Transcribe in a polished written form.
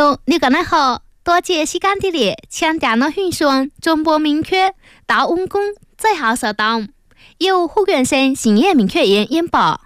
友，你讲得好，多谢时间的你，请电脑运算中波明确，到温工最后收到。由胡元生新业明确员演播。